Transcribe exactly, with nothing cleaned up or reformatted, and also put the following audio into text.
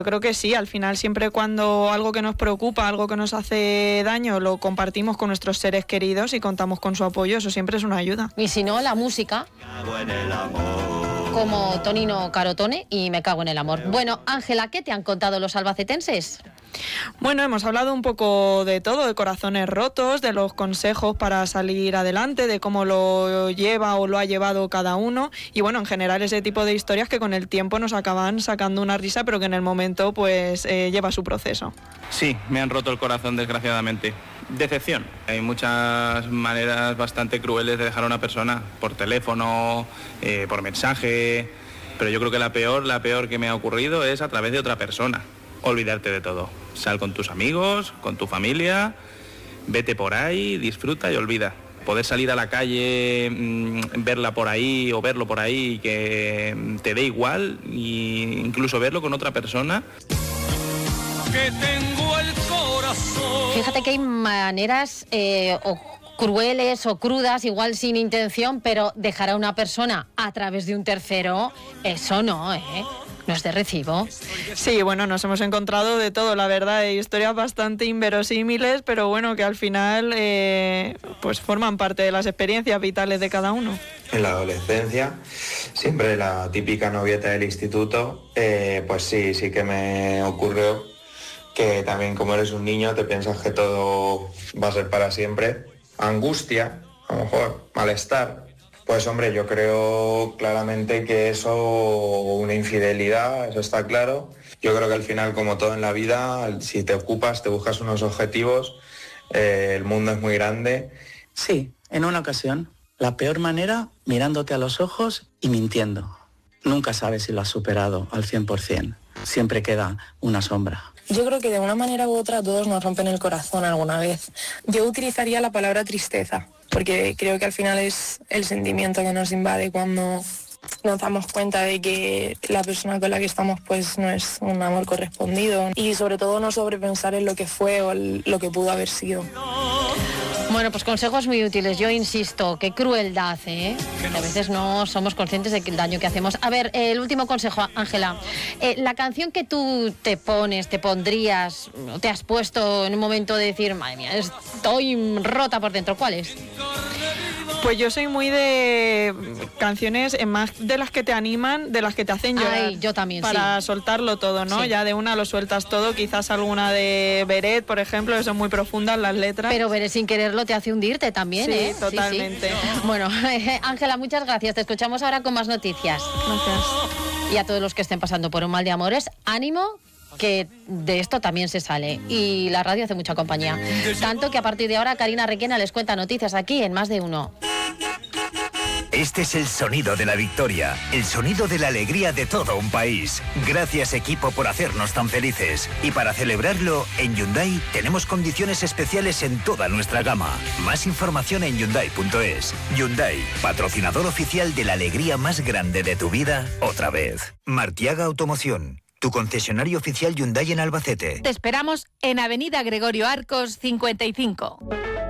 Creo que sí, al final siempre cuando algo que nos preocupa, algo que nos hace daño, lo compartimos con nuestros seres queridos y contamos con su apoyo, eso siempre es una ayuda. Y si no, la música, como Tonino Carotone y Me cago en el amor. Bueno, Ángela, ¿qué te han contado los albacetenses? Bueno, hemos hablado un poco de todo, de corazones rotos, de los consejos para salir adelante, de cómo lo lleva o lo ha llevado cada uno y bueno, en general ese tipo de historias que con el tiempo nos acaban sacando una risa, pero que en el momento pues eh, lleva su proceso. Sí, me han roto el corazón desgraciadamente. Decepción. Hay muchas maneras bastante crueles de dejar a una persona, por teléfono, eh, por mensaje, pero yo creo que la peor, la peor que me ha ocurrido es a través de otra persona. Olvidarte de todo. Sal con tus amigos, con tu familia, vete por ahí, disfruta y olvida. Poder salir a la calle, mmm, verla por ahí o verlo por ahí y que te dé igual, e incluso verlo con otra persona. Que tengo el corazón. Fíjate que hay maneras eh, o crueles o crudas, igual sin intención, pero dejar a una persona a través de un tercero, eso no, ¿eh? No es de recibo. Sí, bueno, nos hemos encontrado de todo, la verdad, hay historias bastante inverosímiles, pero bueno, que al final eh, pues forman parte de las experiencias vitales de cada uno. En la adolescencia, siempre la típica novieta del instituto, eh, pues sí, sí que me ocurrió que también como eres un niño te piensas que todo va a ser para siempre. Angustia, a lo mejor, malestar. Pues hombre, yo creo claramente que eso, una infidelidad, eso está claro. Yo creo que al final, como todo en la vida, si te ocupas, te buscas unos objetivos, eh, el mundo es muy grande. Sí, en una ocasión, la peor manera, mirándote a los ojos y mintiendo. Nunca sabes si lo has superado al cien por ciento. Siempre queda una sombra. Yo creo que de una manera u otra todos nos rompen el corazón alguna vez. Yo utilizaría la palabra tristeza, porque creo que al final es el sentimiento que nos invade cuando nos damos cuenta de que la persona con la que estamos pues no es un amor correspondido y sobre todo no sobrepensar en lo que fue o lo que pudo haber sido. Bueno, pues consejos muy útiles. Yo insisto, qué crueldad, ¿eh? Que a veces no somos conscientes del daño que hacemos. A ver, eh, el último consejo, Ángela. Eh, la canción que tú te pones, te pondrías, te has puesto en un momento de decir, madre mía, estoy rota por dentro, ¿cuál es? Pues yo soy muy de canciones, más de las que te animan, de las que te hacen llorar. Ay, yo también, para sí. soltarlo todo, ¿no? Sí. Ya de una lo sueltas todo, quizás alguna de Beret, por ejemplo, que son muy profundas las letras. Pero Beret sin quererlo te hace hundirte también, sí, ¿eh? Totalmente. Sí, sí. Bueno, Ángela, muchas gracias. Te escuchamos ahora con más noticias. Gracias. Y a todos los que estén pasando por un mal de amores, ánimo, que de esto también se sale. Y la radio hace mucha compañía. Tanto que a partir de ahora Karina Requena les cuenta noticias aquí en Más de Uno. Este es el sonido de la victoria, el sonido de la alegría de todo un país. Gracias, equipo, por hacernos tan felices. Y para celebrarlo, en Hyundai tenemos condiciones especiales en toda nuestra gama. Más información en hyundai punto es. Hyundai, patrocinador oficial de la alegría más grande de tu vida, otra vez. Martiaga Automoción, tu concesionario oficial Hyundai en Albacete. Te esperamos en Avenida Gregorio Arcos cincuenta y cinco.